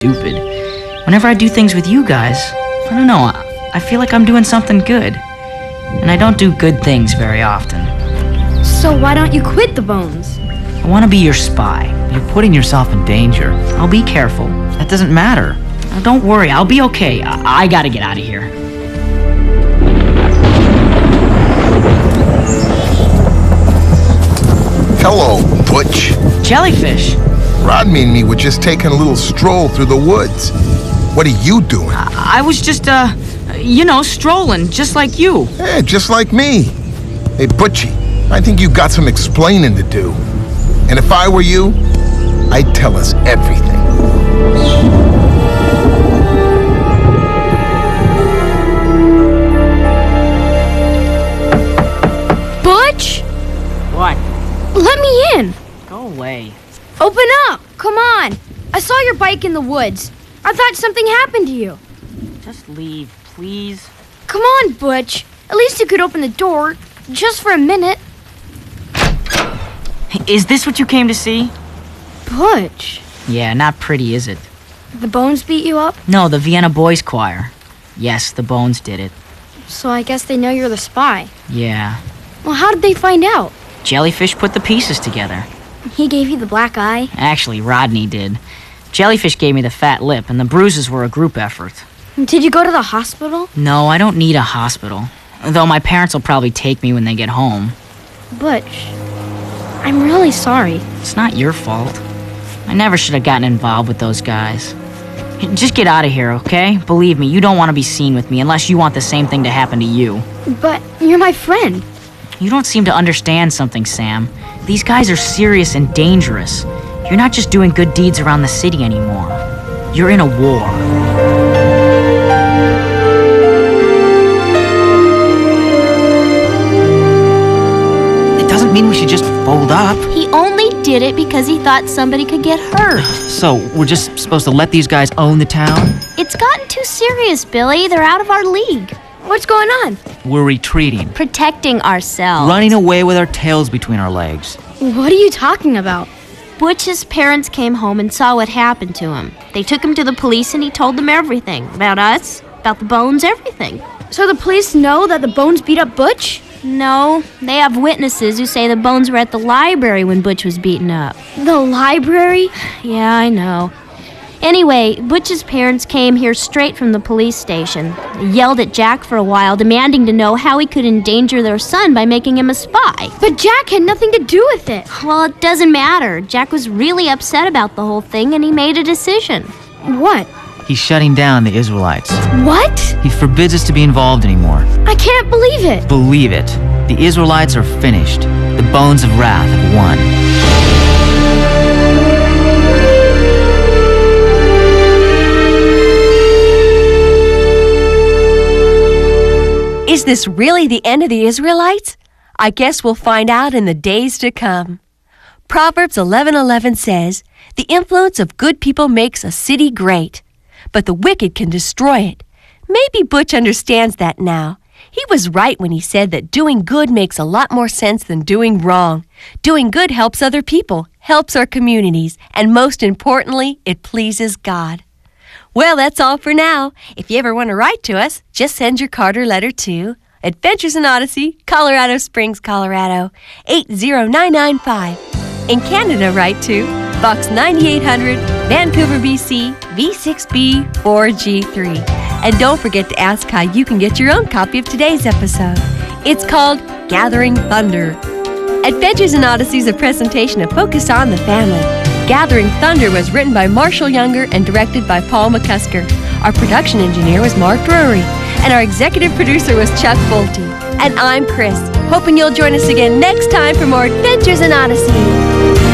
stupid. Whenever I do things with you guys, I don't know, I feel like I'm doing something good. And I don't do good things very often. So why don't you quit the Bones? I want to be your spy. You're putting yourself in danger. I'll be careful. That doesn't matter. Now, don't worry, I'll be okay. I gotta get out of here. Hello, Butch. Jellyfish. Rodney and me were just taking a little stroll through the woods. What are you doing? I was just, strolling, just like you. Yeah, just like me. Hey, Butchie, I think you got some explaining to do. And if I were you, I'd tell us everything. Butch? What? Let me in. Go away. Open up. Come on. I saw your bike in the woods. I thought something happened to you. Just leave, please. Come on, Butch. At least you could open the door, just for a minute. Is this what you came to see? Butch, Yeah, not pretty, is it? the Bones beat you up? No, the Vienna Boys Choir. Yes, the Bones did it. So I guess they know you're the spy. Yeah. Well, how did they find out? Jellyfish put the pieces together. He gave you the black eye? Actually, Rodney did. Jellyfish gave me the fat lip, and the bruises were a group effort. Did you go to the hospital? No, I don't need a hospital. Though my parents will probably take me when they get home. Butch, I'm really sorry. It's not your fault. I never should have gotten involved with those guys. Just get out of here, okay? Believe me, you don't want to be seen with me unless you want the same thing to happen to you. But you're my friend. You don't seem to understand something, Sam. These guys are serious and dangerous. You're not just doing good deeds around the city anymore. You're in a war. It doesn't mean we should just fold up. He only did it because he thought somebody could get hurt. So, we're just supposed to let these guys own the town? It's gotten too serious, Billy. They're out of our league. What's going on? We're retreating. Protecting ourselves. Running away with our tails between our legs. What are you talking about? Butch's parents came home and saw what happened to him. They took him to the police and he told them everything. About us, about the Bones, everything. So the police know that the Bones beat up Butch? No, they have witnesses who say the Bones were at the library when Butch was beaten up. The library? Yeah, I know. Anyway, Butch's parents came here straight from the police station. They yelled at Jack for a while, demanding to know how he could endanger their son by making him a spy. But Jack had nothing to do with it. Well, it doesn't matter. Jack was really upset about the whole thing, and he made a decision. What? He's shutting down the Israelites. What? He forbids us to be involved anymore. I can't believe it. Believe it. The Israelites are finished. The Bones of Wrath have won. Is this really the end of the Israelites? I guess we'll find out in the days to come. Proverbs 11:11 says, "The influence of good people makes a city great, but the wicked can destroy it." Maybe Butch understands that now. He was right when he said that doing good makes a lot more sense than doing wrong. Doing good helps other people, helps our communities, and most importantly, it pleases God. Well, that's all for now. If you ever want to write to us, just send your card or letter to Adventures in Odyssey, Colorado Springs, Colorado, 80995. In Canada, write to Box 9800, Vancouver, BC, V6B 4G3. And don't forget to ask how you can get your own copy of today's episode. It's called Gathering Thunder. Adventures in Odyssey is a presentation of Focus on the Family. Gathering Thunder was written by Marshall Younger and directed by Paul McCusker. Our production engineer was Mark Drury, and our executive producer was Chuck Bolte. And I'm Chris, hoping you'll join us again next time for more Adventures in Odyssey.